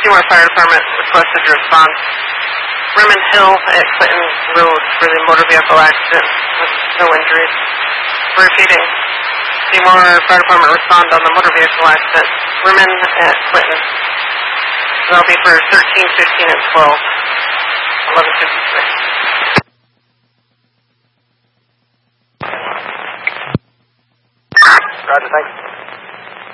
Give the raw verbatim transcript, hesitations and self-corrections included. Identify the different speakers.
Speaker 1: Seymour Fire Department requested response. Rimmon Hill at Clinton Road for the motor vehicle accident with no injuries. Repeating. Seymour Fire Department respond on the motor vehicle accident. Rimmon at Clinton. That'll be for thirteen, fifteen, and twelve. eleven fifty-three.
Speaker 2: Roger, thanks.